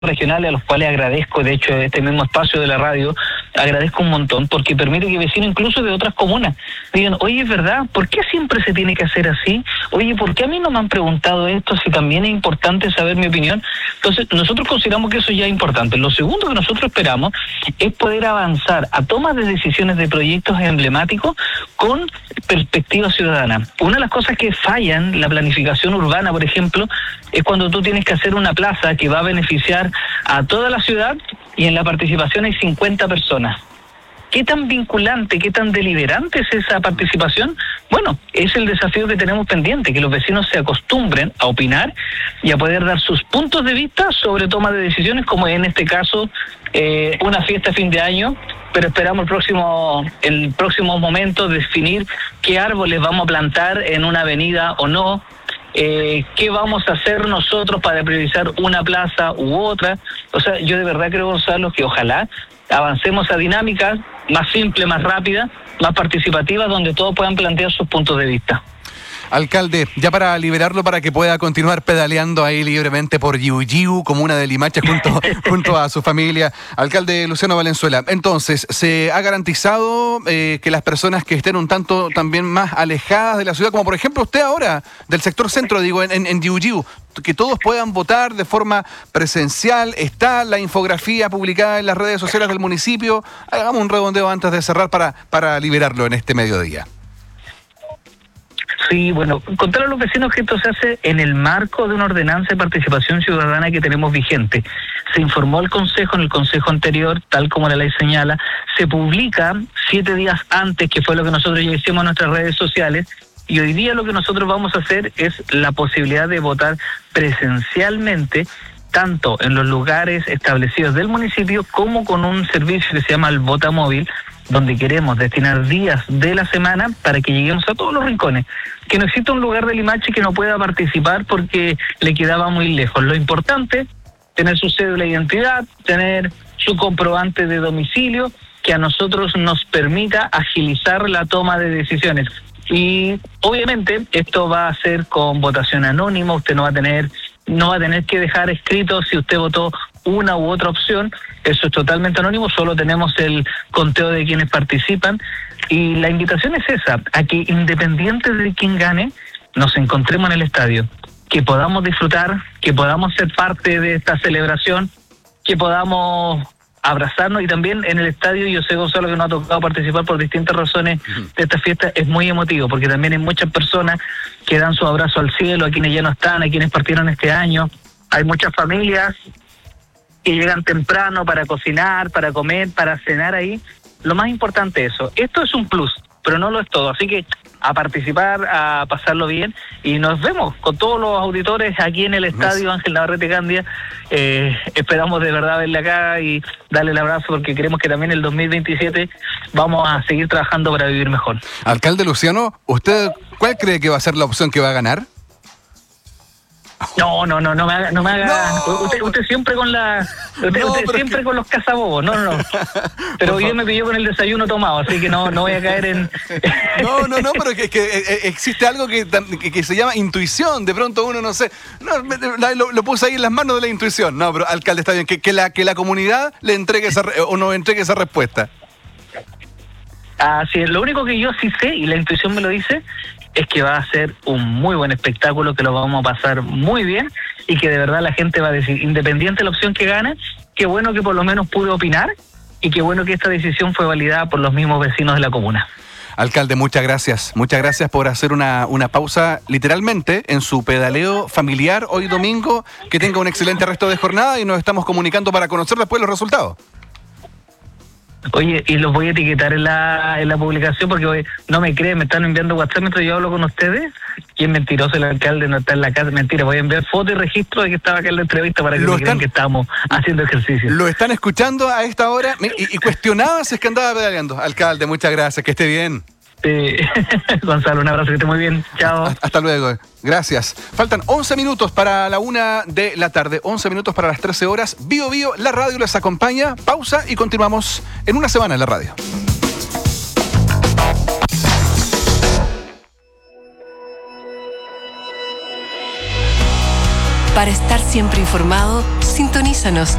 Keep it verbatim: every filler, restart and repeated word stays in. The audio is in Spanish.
regionales, a los cuales agradezco, de hecho, este mismo espacio de la radio, agradezco un montón, porque permite que vecinos incluso de otras comunas digan, oye, es verdad, ¿por qué siempre se tiene que hacer así? Oye, ¿por qué a mí no me han preguntado esto si también es importante saber mi opinión? Entonces, nosotros consideramos que eso ya es importante. Lo segundo que nosotros esperamos es poder avanzar a tomas de decisiones de proyectos emblemáticos con perspectiva ciudadana. Una de las cosas que fallan la planificación urbana, por ejemplo, es cuando tú tienes que hacer una plaza que va a beneficiar a toda la ciudad y en la participación hay cincuenta personas. ¿Qué tan vinculante, qué tan deliberante es esa participación? Bueno, es el desafío que tenemos pendiente, que los vecinos se acostumbren a opinar y a poder dar sus puntos de vista sobre toma de decisiones, como en este caso eh, una fiesta a fin de año, pero esperamos el próximo, el próximo momento definir qué árboles vamos a plantar en una avenida o no. Eh, ¿Qué vamos a hacer nosotros para priorizar una plaza u otra? O sea, yo de verdad creo, Gonzalo, que ojalá avancemos a dinámicas más simples, más rápidas, más participativas, donde todos puedan plantear sus puntos de vista. Alcalde, ya para liberarlo, para que pueda continuar pedaleando ahí libremente por Yiu Yiu, comuna de Limache, junto, junto a su familia. Alcalde Luciano Valenzuela, entonces, ¿se ha garantizado eh, que las personas que estén un tanto también más alejadas de la ciudad, como por ejemplo usted ahora, del sector centro, digo, en, en, en Yiu Yiu, que todos puedan votar de forma presencial? ¿Está la infografía publicada en las redes sociales del municipio? Hagamos un redondeo antes de cerrar para, para liberarlo en este mediodía. Sí, bueno, contar a los vecinos que esto se hace en el marco de una ordenanza de participación ciudadana que tenemos vigente. Se informó al Consejo en el Consejo anterior, tal como la ley señala, se publica siete días antes, que fue lo que nosotros ya hicimos en nuestras redes sociales, y hoy día lo que nosotros vamos a hacer es la posibilidad de votar presencialmente, tanto en los lugares establecidos del municipio como con un servicio que se llama el Vota Móvil, donde queremos destinar días de la semana para que lleguemos a todos los rincones. Que no exista un lugar de Limache que no pueda participar porque le quedaba muy lejos. Lo importante, tener su cédula de identidad, tener su comprobante de domicilio, que a nosotros nos permita agilizar la toma de decisiones. Y obviamente esto va a ser con votación anónima, usted no va a tener, no va a tener que dejar escrito si usted votó una u otra opción, eso es totalmente anónimo, solo tenemos el conteo de quienes participan, y la invitación es esa, a que independiente de quién gane, nos encontremos en el estadio, que podamos disfrutar, que podamos ser parte de esta celebración, que podamos abrazarnos, y también en el estadio, yo sé, Gonzalo, que nos ha tocado participar por distintas razones de esta fiesta, es muy emotivo, porque también hay muchas personas que dan su abrazo al cielo, a quienes ya no están, a quienes partieron este año, hay muchas familias que llegan temprano para cocinar, para comer, para cenar ahí. Lo más importante es eso. Esto es un plus, pero no lo es todo. Así que a participar, a pasarlo bien, y nos vemos con todos los auditores aquí en el estadio Ángel Navarrete Candia. Eh, esperamos de verdad verle acá y darle el abrazo, porque queremos que también el dos mil veintisiete vamos a seguir trabajando para vivir mejor. Alcalde Luciano, ¿usted cuál cree que va a ser la opción que va a ganar? No, no, no, no me haga, no me haga. No. Usted, usted siempre con la, usted, No, usted siempre que... con los cazabobos, no, no, no. Pero hoy día me pilló con el desayuno tomado, así que no, no voy a caer en. No, no, no, pero que, que existe algo que, que, que se llama intuición. De pronto uno, no sé, no, lo, lo puse ahí en las manos de la intuición. No, pero alcalde, está bien, que, que la, que la comunidad le entregue esa o nos entregue esa respuesta. Así es, lo único que yo sí sé, y la intuición me lo dice, es que va a ser un muy buen espectáculo, que lo vamos a pasar muy bien, y que de verdad la gente va a decir, independiente de la opción que gane, qué bueno que por lo menos pude opinar, y qué bueno que esta decisión fue validada por los mismos vecinos de la comuna. Alcalde, muchas gracias. Muchas gracias por hacer una, una pausa, literalmente, en su pedaleo familiar hoy domingo. Que tenga un excelente resto de jornada, y nos estamos comunicando para conocer después los resultados. Oye, y los voy a etiquetar en la en la publicación, porque hoy no me creen, me están enviando WhatsApp mientras yo hablo con ustedes. Y es mentiroso, el alcalde no está en la casa. Mentira, voy a enviar foto y registro de que estaba acá en la entrevista para que no crean que estamos haciendo ejercicio. Lo están escuchando a esta hora y, y cuestionaba si es que andaba pedaleando. Alcalde, muchas gracias, que esté bien. Sí. Gonzalo, un abrazo, que esté muy bien. Chao. Hasta luego. Gracias. Faltan once minutos para la una de la tarde, once minutos para las trece horas. Bio Bio, la radio les acompaña. Pausa y continuamos en una semana en la radio. Para estar siempre informado, Sintonízanos